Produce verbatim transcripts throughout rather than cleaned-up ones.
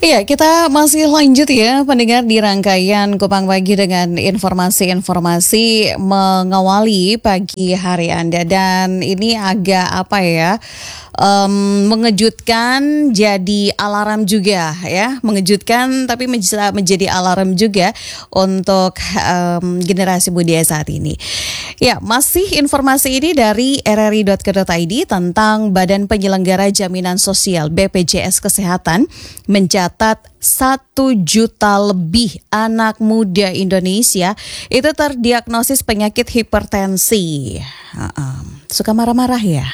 Iya, kita masih lanjut ya pendengar di rangkaian Kupang Pagi dengan informasi-informasi mengawali pagi hari Anda. Dan ini agak apa ya, um, mengejutkan jadi alarm juga ya. Mengejutkan tapi bisa menjadi alarm juga untuk um, generasi muda saat ini. Ya, masih informasi ini dari r r i dot co dot i d tentang Badan Penyelenggara Jaminan Sosial B P J S Kesehatan mencatat satu juta lebih anak muda Indonesia itu terdiagnosis penyakit hipertensi. Uh-uh. Suka marah-marah ya?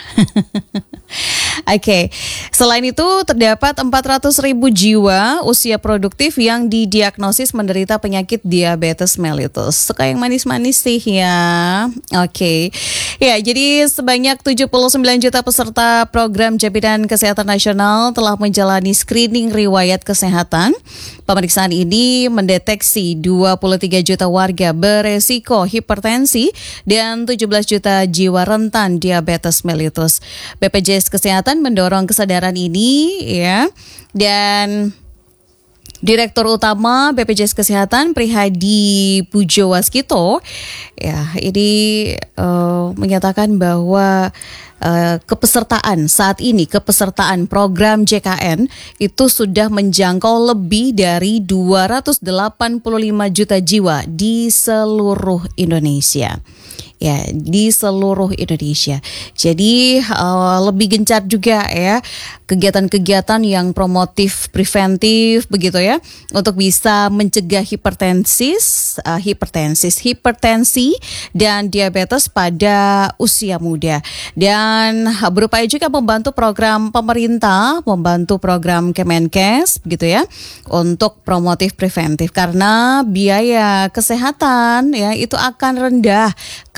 Oke, okay. Selain itu terdapat empat ratus ribu jiwa usia produktif yang didiagnosis menderita penyakit diabetes mellitus. Suka yang manis-manis sih ya. Oke, okay. Ya jadi sebanyak tujuh puluh sembilan juta peserta program Jaminan Kesehatan Nasional telah menjalani screening riwayat kesehatan. Pemeriksaan ini mendeteksi dua puluh tiga juta warga beresiko hipertensi dan tujuh belas juta jiwa rentan diabetes mellitus. B P J S Kesehatan mendorong kesadaran ini ya, dan Direktur Utama B P J S Kesehatan Prihadi Pujowaskito ya ini uh, menyatakan bahwa Uh, kepesertaan saat ini, kepesertaan program J K N itu sudah menjangkau lebih dari dua ratus delapan puluh lima juta jiwa di seluruh Indonesia. Ya, di seluruh Indonesia. Jadi uh, lebih gencar juga ya kegiatan-kegiatan yang promotif, preventif begitu ya, untuk bisa mencegah hipertensis, uh, hipertensis, hipertensi dan diabetes pada usia muda. Dan berupaya juga membantu program pemerintah, membantu program Kemenkes begitu ya, untuk promotif preventif karena biaya kesehatan ya itu akan rendah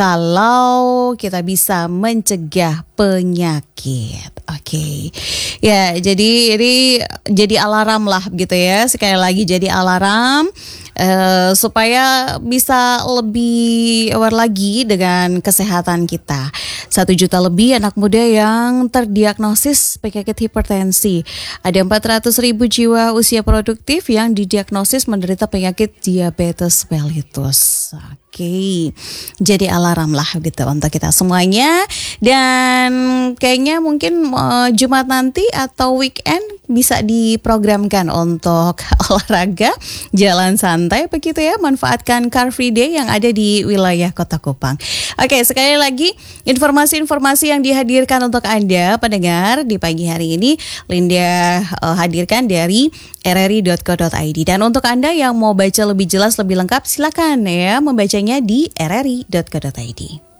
kalau kita bisa mencegah penyakit. Oke. Okay. Ya, jadi ini jadi alarm lah gitu ya. Sekali lagi jadi alarm uh, supaya bisa lebih aware lagi dengan kesehatan kita. Satu juta lebih anak muda yang terdiagnosis penyakit hipertensi. Ada empat ratus ribu jiwa usia produktif yang didiagnosis menderita penyakit diabetes mellitus. Oke. Oke, jadi alarm lah gitu untuk kita semuanya. Dan kayaknya mungkin uh, Jumat nanti atau weekend bisa diprogramkan untuk olahraga, jalan santai begitu ya, manfaatkan Car Free Day yang ada di wilayah Kota Kupang. Oke, sekali lagi informasi-informasi yang dihadirkan untuk Anda pendengar di pagi hari ini Linda uh, hadirkan dari r r i dot co dot i d. Dan untuk Anda yang mau baca lebih jelas, lebih lengkap, silakan ya membacanya di r r i dot co dot i d.